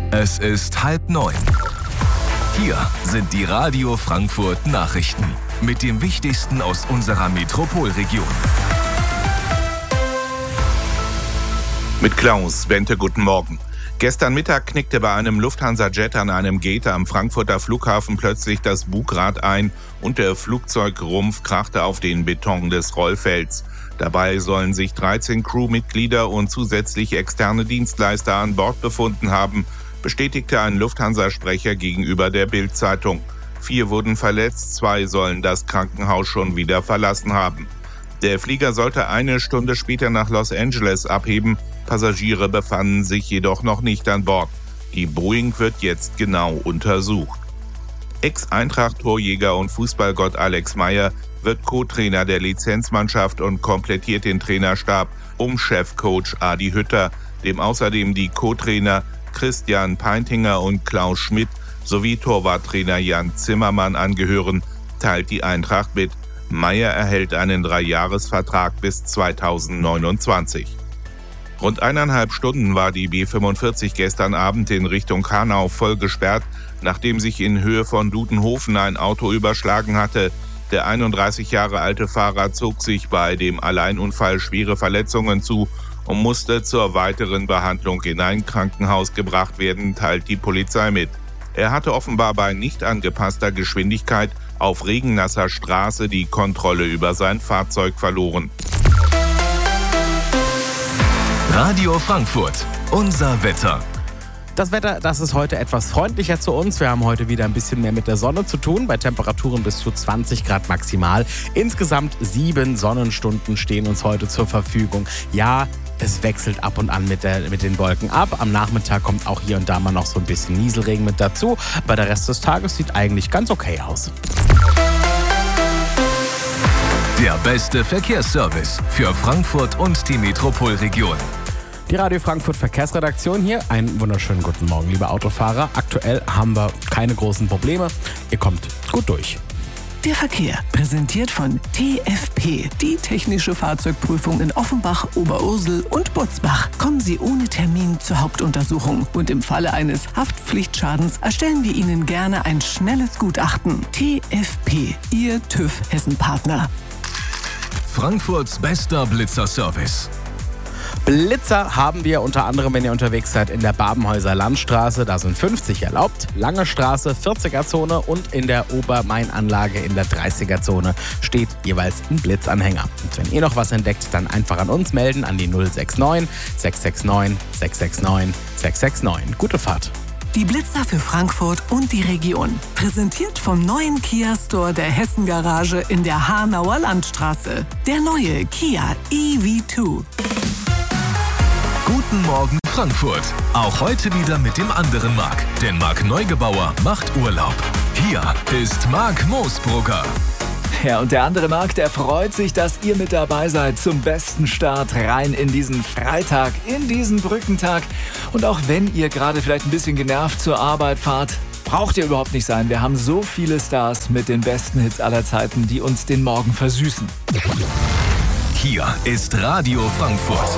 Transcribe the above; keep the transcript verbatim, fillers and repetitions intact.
Es ist halb neun. Hier sind die Radio Frankfurt Nachrichten mit dem Wichtigsten aus unserer Metropolregion. Mit Klaus Bente, guten Morgen. Gestern Mittag knickte bei einem Lufthansa-Jet an einem Gate am Frankfurter Flughafen plötzlich das Bugrad ein und der Flugzeugrumpf krachte auf den Beton des Rollfelds. Dabei sollen sich dreizehn Crewmitglieder und zusätzlich externe Dienstleister an Bord befunden haben, bestätigte ein Lufthansa-Sprecher gegenüber der Bild-Zeitung. Vier wurden verletzt, zwei sollen das Krankenhaus schon wieder verlassen haben. Der Flieger sollte eine Stunde später nach Los Angeles abheben. Passagiere befanden sich jedoch noch nicht an Bord. Die Boeing wird jetzt genau untersucht. Ex-Eintracht-Torjäger und Fußballgott Alex Meyer wird Co-Trainer der Lizenzmannschaft und komplettiert den Trainerstab um Chefcoach Adi Hütter, dem außerdem die Co-Trainer Christian Peintinger und Klaus Schmidt sowie Torwarttrainer Jan Zimmermann angehören, teilt die Eintracht mit. Meyer erhält einen Dreijahresvertrag bis zweitausendneunundzwanzig. Rund eineinhalb Stunden war die B fünfundvierzig gestern Abend in Richtung Hanau voll gesperrt, nachdem sich in Höhe von Dudenhofen ein Auto überschlagen hatte. Der einunddreißig Jahre alte Fahrer zog sich bei dem Alleinunfall schwere Verletzungen zu und musste zur weiteren Behandlung in ein Krankenhaus gebracht werden, teilt die Polizei mit. Er hatte offenbar bei nicht angepasster Geschwindigkeit auf regennasser Straße die Kontrolle über sein Fahrzeug verloren. Radio Frankfurt, unser Wetter. Das Wetter, das ist heute etwas freundlicher zu uns. Wir haben heute wieder ein bisschen mehr mit der Sonne zu tun, bei Temperaturen bis zu zwanzig Grad maximal. Insgesamt sieben Sonnenstunden stehen uns heute zur Verfügung. Ja, es wechselt ab und an mit, der, mit den Wolken ab. Am Nachmittag kommt auch hier und da mal noch so ein bisschen Nieselregen mit dazu. Aber der Rest des Tages sieht eigentlich ganz okay aus. Der beste Verkehrsservice für Frankfurt und die Metropolregion. Die Radio Frankfurt Verkehrsredaktion hier. Einen wunderschönen guten Morgen, liebe Autofahrer. Aktuell haben wir keine großen Probleme. Ihr kommt gut durch. Der Verkehr, präsentiert von T F P, die technische Fahrzeugprüfung in Offenbach, Oberursel und Butzbach. Kommen Sie ohne Termin zur Hauptuntersuchung und im Falle eines Haftpflichtschadens erstellen wir Ihnen gerne ein schnelles Gutachten. T F P, Ihr TÜV Hessen-Partner. Frankfurts bester Blitzer-Service. Blitzer haben wir unter anderem, wenn ihr unterwegs seid, in der Babenhäuser Landstraße. Da sind fünfzig erlaubt. Lange Straße, vierziger-Zone und in der Obermain-Anlage in der dreißiger-Zone steht jeweils ein Blitzanhänger. Und wenn ihr noch was entdeckt, dann einfach an uns melden, an die null sechs neun, sechs sechs neun, sechs sechs neun, sechs sechs neun. Gute Fahrt. Die Blitzer für Frankfurt und die Region. Präsentiert vom neuen Kia Store der Hessen Garage in der Hanauer Landstraße. Der neue Kia E V zwei. Guten Morgen Frankfurt. Auch heute wieder mit dem anderen Marc. Denn Marc Neugebauer macht Urlaub. Hier ist Marc Moosbrugger. Ja, und der andere Marc, der freut sich, dass ihr mit dabei seid zum besten Start rein in diesen Freitag, in diesen Brückentag. Und auch wenn ihr gerade vielleicht ein bisschen genervt zur Arbeit fahrt, braucht ihr überhaupt nicht sein. Wir haben so viele Stars mit den besten Hits aller Zeiten, die uns den Morgen versüßen. Hier ist Radio Frankfurt.